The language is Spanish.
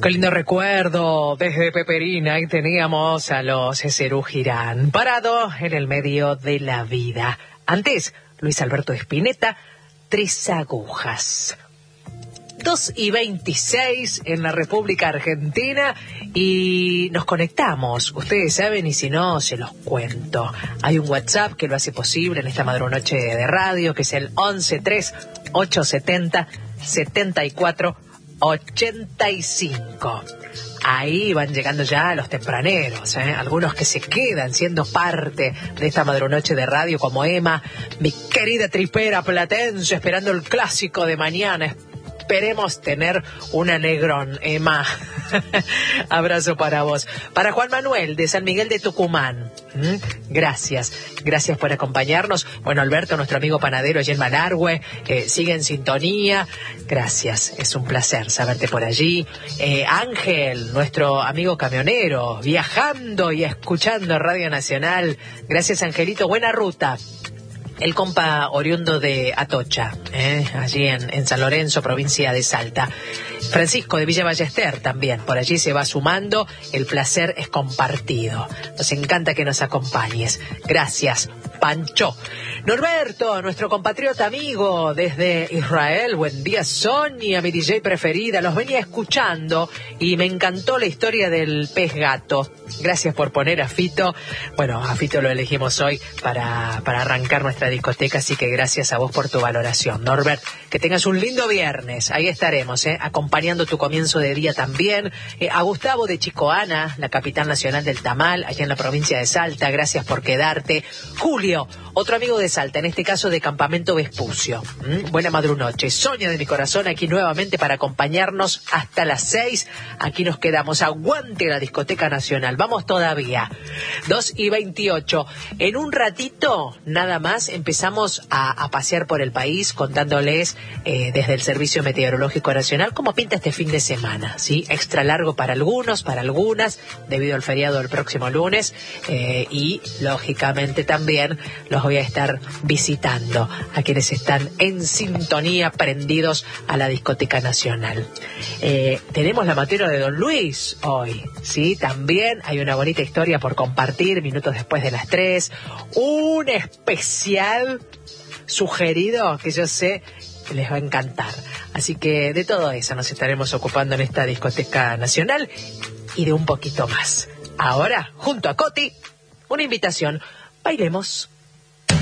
Qué lindo recuerdo, desde Peperina, ahí teníamos a los Serú Girán, parado en el medio de la vida. Antes, Luis Alberto Spinetta, Tres Agujas. 2:26 en la República Argentina y nos conectamos, ustedes saben, y si no, se los cuento. Hay un WhatsApp que lo hace posible en esta madrunoche de radio, que es el 113870-7485. Ahí van llegando ya los tempraneros, algunos que se quedan siendo parte de esta madrunoche de radio, como Emma, mi querida tripera platense, esperando el clásico de mañana. Esperemos tener una negrón, Emma. Abrazo para vos. Para Juan Manuel, de San Miguel de Tucumán. Gracias por acompañarnos. Bueno, Alberto, nuestro amigo panadero allí en Malargüe, sigue en sintonía. Gracias, es un placer saberte por allí. Ángel, nuestro amigo camionero, viajando y escuchando Radio Nacional. Gracias, Angelito, buena ruta. El compa oriundo de Atocha, allí en San Lorenzo, provincia de Salta. Francisco de Villa Ballester también, por allí se va sumando. El placer es compartido. Nos encanta que nos acompañes. Gracias, Pancho. Norberto, nuestro compatriota amigo desde Israel. Buen día, Sonia, mi DJ preferida. Los venía escuchando y me encantó la historia del pez gato. Gracias por poner a Fito. Bueno, a Fito lo elegimos hoy para arrancar nuestra discoteca, así que gracias a vos por tu valoración. Norbert, que tengas un lindo viernes. Ahí estaremos, acompañando tu comienzo de día también. A Gustavo de Chicoana, la capital nacional del tamal, allá en la provincia de Salta. Gracias por quedarte. Julio, otro amigo de Salta, en este caso de Campamento Vespucio. Buena madrunoche. Sonia de mi corazón, aquí nuevamente para acompañarnos hasta las 6. Aquí nos quedamos. Aguante la discoteca nacional. Vamos todavía. 2:28. En un ratito, nada más, empezamos a pasear por el país contándoles desde el Servicio Meteorológico Nacional cómo pinta este fin de semana, ¿sí? Extra largo para algunos, para algunas, debido al feriado del próximo lunes, y lógicamente también los voy a estar visitando a quienes están en sintonía, prendidos a la discoteca nacional. Tenemos la materia de Don Luis hoy, ¿sí? También hay una bonita historia por compartir minutos después de las 3. Un especial sugerido que yo sé que les va a encantar. Así que de todo eso nos estaremos ocupando en esta discoteca nacional y de un poquito más. Ahora, junto a Coti, una invitación. Bailemos.